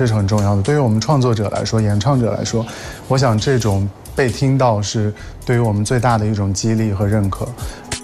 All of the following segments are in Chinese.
这是很重要的。对于我们创作者来说，演唱者来说，我想这种被听到是对于我们最大的一种激励和认可。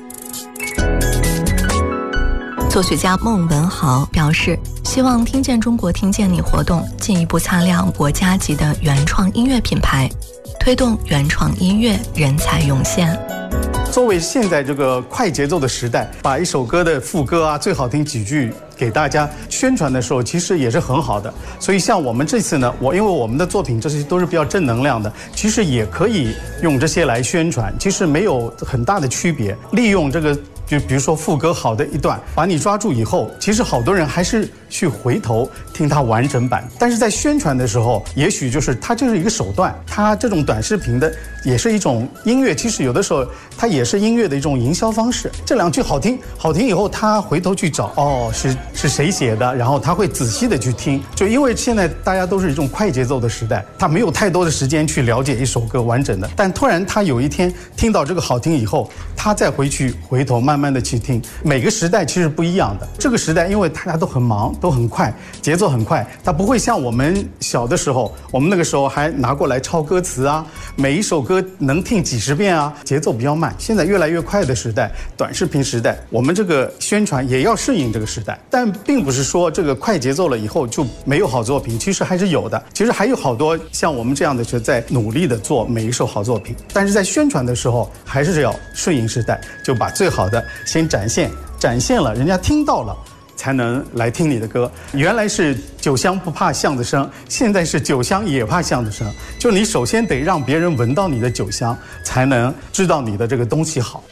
作曲家孟文豪表示，希望听见中国听见你活动进一步擦亮国家级的原创音乐品牌，推动原创音乐人才涌现。 作为现在这个快节奏的时代，把一首歌的副歌啊最好听几句给大家宣传的时候，其实也是很好的。所以像我们这次呢，因为我们的作品这些都是比较正能量的，其实也可以用这些来宣传，其实没有很大的区别。利用这个，就比如说副歌好的一段，把你抓住以后，其实好多人还是去回头听它完整版。但是在宣传的时候，也许就是它就是一个手段，它这种短视频的也是一种音乐，其实有的时候它也是音乐的一种营销方式。这两句好听以后，他回头去找，是谁写的，然后他会仔细的去听。就因为现在大家都是一种快节奏的时代，他没有太多的时间去了解一首歌完整的，但突然他有一天听到这个好听以后，他再回头慢慢的去听。每个时代其实不一样的，这个时代因为大家都很忙，都很快，节奏很快，它不会像我们小的时候，我们那个时候还拿过来抄歌词啊，每一首歌能听几十遍啊，节奏比较慢。现在越来越快的时代，短视频时代，我们这个宣传也要适应这个时代。但并不是说这个快节奏了以后就没有好作品，其实还是有的。其实还有好多像我们这样的是在努力的做每一首好作品，但是在宣传的时候还是要顺应时代，就把最好的先展现了，人家听到了才能来听你的歌。原来是酒香不怕巷子深，现在是酒香也怕巷子深。就你首先得让别人闻到你的酒香，才能知道你的这个东西好。